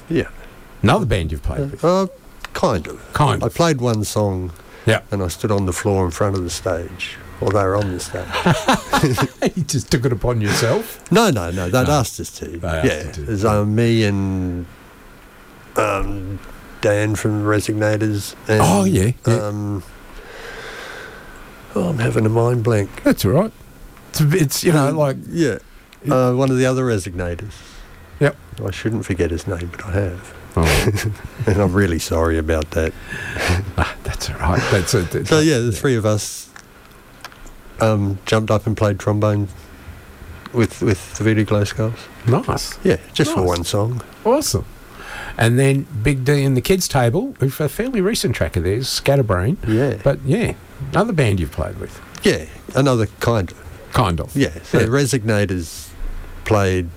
Yeah. Another band you've played with. Kind of. Kind I of. played one song. Yeah. And I stood on the floor in front of the stage. Or they were on the stage. You just took it upon yourself? No. They'd asked us to. There's me and Dan from Resignators. And, I'm having a mind blank. That's all right. It's like... Yeah. One of the other Resignators. Yep. I shouldn't forget his name, but I have. Oh. And I'm really sorry about that. That's all right. The three of us jumped up and played trombone with the Voodoo Glow Skulls. Nice. Yeah, just for one song. Awesome. And then Big D and the Kids Table, with a fairly recent track of theirs, Scatterbrain. Yeah. But, another band you've played with. Yeah, another kind of. Kind of. Yeah, so Resignators played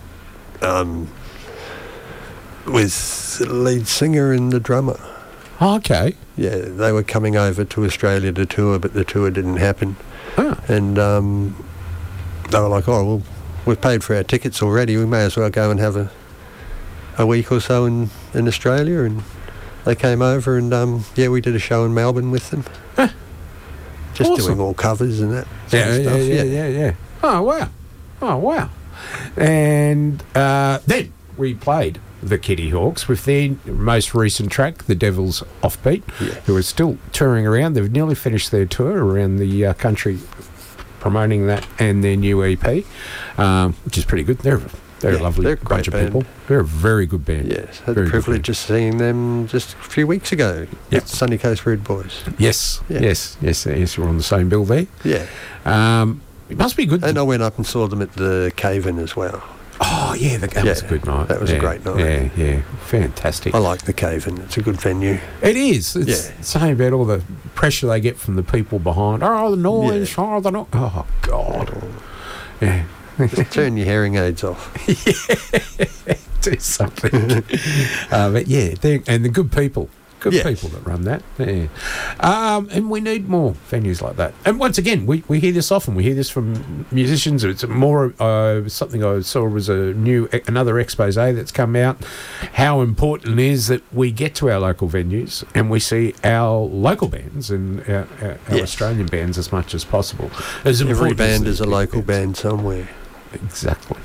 with the lead singer and the drummer. Oh, okay. Yeah, they were coming over to Australia to tour, but the tour didn't happen. Oh. And they were like, well, we've paid for our tickets already, we may as well go and have a week or so in Australia. And they came over and, we did a show in Melbourne with them. Just awesome. Doing all covers and that sort of stuff. Yeah. Oh, wow. And then we played the Kitty Hawks with their most recent track, The Devil's Offbeat, who are still touring around. They've nearly finished their tour around the country promoting that and their new EP, which is pretty good. They're a lovely bunch of people. They're a very good band. Yes, had the privilege of seeing them just a few weeks ago at Sunny Coast Rude Boys. Yes, we're on the same bill there. Yeah. It must be good. And I went up and saw them at the Cave-In as well. Oh, yeah, that was a good night. That was a great night. Yeah, fantastic. I like the Cave-In. It's a good venue. It is. It's saying about all the pressure they get from the people behind. Oh, the noise. Yeah. Oh, the noise. Oh, God. Yeah. Just turn your hearing aids off. Do something. But yeah, and the good people. Good people that run that. Yeah. And we need more venues like that. And once again, we hear this often. We hear this from musicians. It's more something I saw was another expose that's come out. How important it is that we get to our local venues and we see our local bands and our Australian bands as much as possible. Every band is a local band somewhere. Exactly.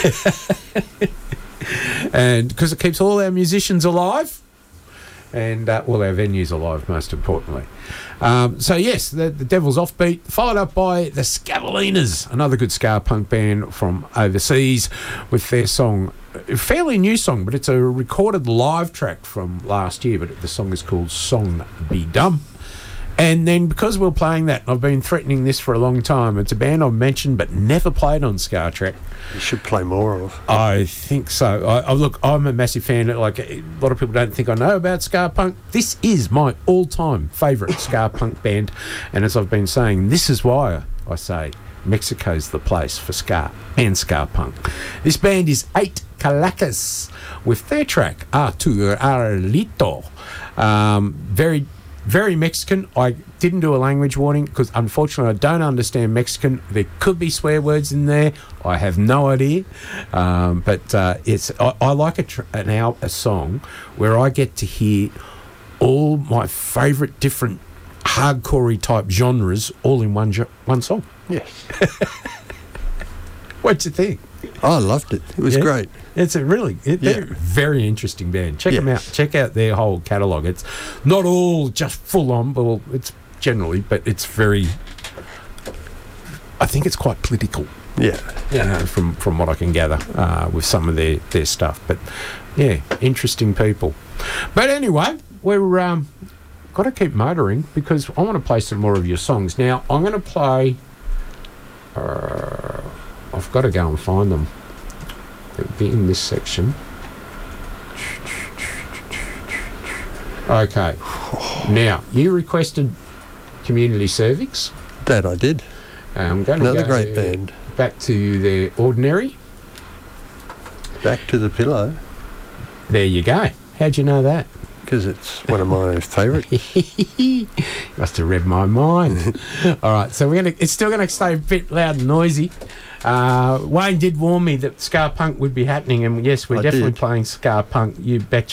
And because it keeps all our musicians alive. And all our venues alive, most importantly. So, yes, the Devil's Offbeat, followed up by the Scavalinas, another good ska punk band from overseas, with their song, a fairly new song, but it's a recorded live track from last year, but the song is called Song Be Dumb. And then because we're playing that, I've been threatening this for a long time, it's a band I've mentioned but never played on Ska Track. You should play more of. I think so. Look, I'm a massive fan. Like a lot of people don't think I know about ska punk. This is my all-time favourite ska punk band. And as I've been saying, this is why I say Mexico's the place for ska and ska punk. This band is 8 Calacas with their track Artur Arlito. Very, very Mexican. I didn't do a language warning because unfortunately I don't understand Mexican. There could be swear words in there. I have no idea. But I like a song where I get to hear all my favourite different hardcore type genres all in one song. Yes. What'd you think? I loved it. It was great. It's a very interesting band. Check them out. Check out their whole catalogue. It's not all just full on, but it's generally, but it's very. I think it's quite political. Yeah. From what I can gather with some of their stuff. But yeah, interesting people. But anyway, we're got to keep motoring because I want to play some more of your songs. Now I'm going to play. I've got to go and find them. It'll be in this section. Okay. Now, you requested Community Cervix. That I did. I'm going to Another great band. Back to their Ordinary. Back to the Pillow. There you go. How'd you know that? Because it's one of my favourites. Must have read my mind. All right, so it's still going to stay a bit loud and noisy. Wayne did warn me that ska punk would be happening, and yes, we're definitely playing ska punk. You betcha.